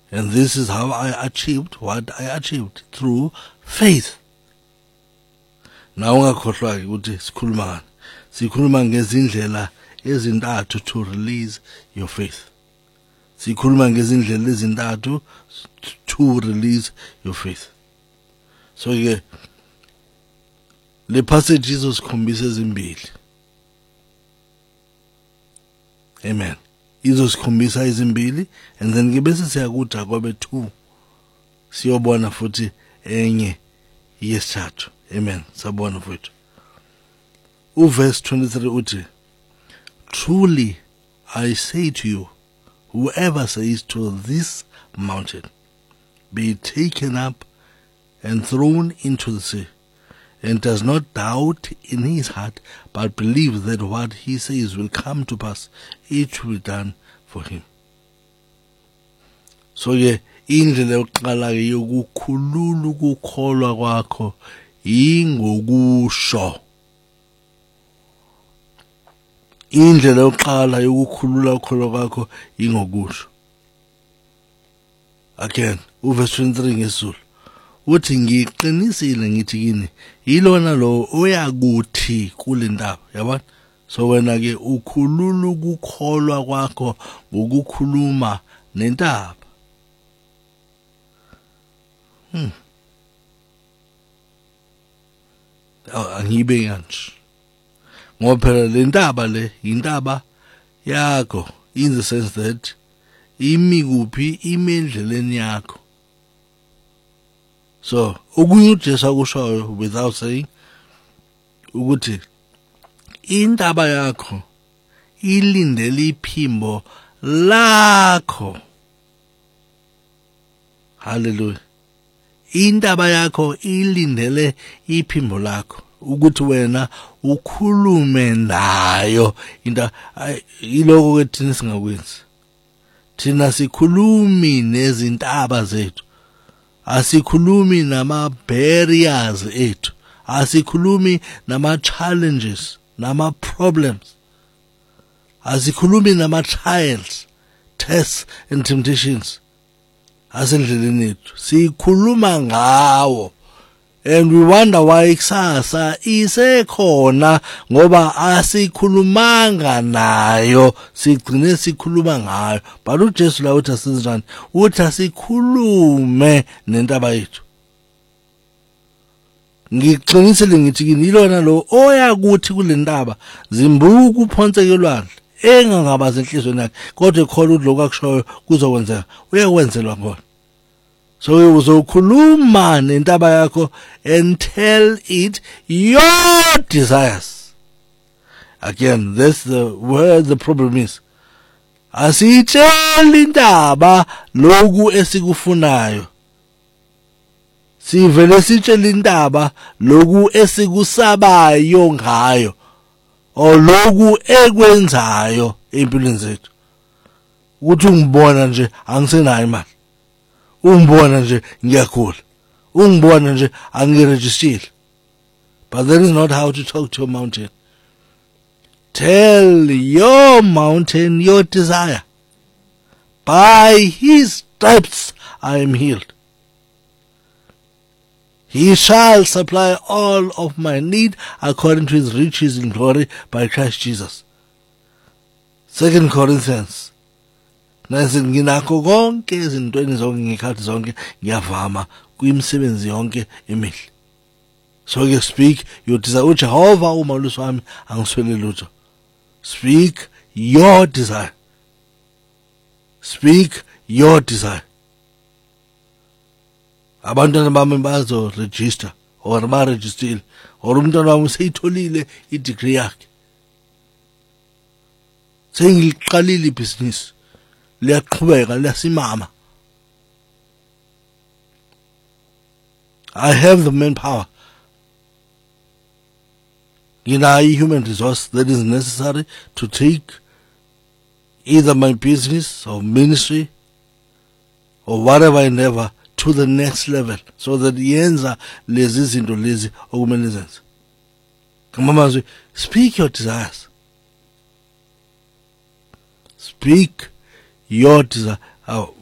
And this is how I achieved what I achieved, through faith. Now ungakhohlwa ukuthi sikhuluma ngani. Sikhuluma ngezindlela ezintathu to release your faith. Sikhuluma ngezindlela ezintathu to release your faith. So ke le passage izosikhombisa ezimbili. Amen. Izosikhombisa ezimbili, and then ke bese siyakuthi kwabe 2 siyobona futhi enye yesithathu. Amen. Sabona futhi. Verse 23 uthi, truly I say to you, whoever says to this mountain, be taken up and thrown into the sea, and does not doubt in his heart, but believes that what he says will come to pass, it will be done for him. So ye indlela yokuqala yokukhulula ukukholwa kwakho ingokusho. Indlela yokuqala yokukhulula ukukholwa kwakho ingokusho. Again, verse 23 ngesizulu uthi ngiqinisile ngithi kini yilona lo oyakuthi kule ndaba, yabona? So wena ke ukhulula ukukholwa kwakho ngokukhuluma nentaba. Angibe kanje. Ngoba phela le ntaba le intaba yakho, in the sense that imi kuphi, imi endleleni yakho. So okunye uJesu akushoyo without saying ukuthi intaba yakho ilindele iphimbo lakho. Hallelujah. Intaba yakho ilindele iphimbo lakho ukuthi wena ukhulume nayo. Into iloko ke thina singakwenzi. Thina sikhulumi nezintaba zethu. Asikhulumi nama barriers ethu. Asikhulumi nama challenges, nama problems. Asikhulumi nama trials, tests and temptations. Asendleleni ethu sikhuluma ngawo, and we wonder why ikusasa isekhona ngoba asikhulumanga nayo, sigcine sikhuluma ngayo. But uJesu la uthi asizani, uthi asikhulume nentaba yethu. Ngiqinisile ngithi kini yilona lo oyakuthi kule ndaba zimbuka uphonsekelwana engangabaza enhlizweni yakhe, kodwa ekholwa ukuthi lokho akushoyo kuzokwenzeka, uyakwenzelwa ngona. So uzokhuluma nentaba yakho and tell it your desires. Again, that's where the problem is. Asitsheli intaba lokhu esikufunayo. Sivele sitsheli intaba lokhu esikusabayo ngayo, or lokhu ekwenzayo empilweni zethu. Ukuthi ungibona nje angisenayo imali. Ungibona nje ngiyagula. Ungibona nje angirejistile. But that is not how to talk to a mountain. Tell your mountain your desire. By his stripes I am healed. He shall supply all of my need according to his riches in glory by Christ Jesus. 2 Corinthians. Nasi nginakho konke ezintweni zonke ngekhathi zonke ngiyavama kwimisebenzi yonke emihle. So you speak your desire. uJehova umalusi wami angiswele lutho. Speak your desire. Speak your desire. Abantwana bami bazo register or ba register or umntwana wami seyitholile i-degree yakhe. Sengiqalile ibhizinisi. Liyaqhubeka liyasimama. I have the manpower. Human resource that is necessary to take either my business or ministry or whatever endeavor to the next level, so that yenza lezi zinto lezi okumele zenze. Kamamazwi, speak your desires. Speak your desire.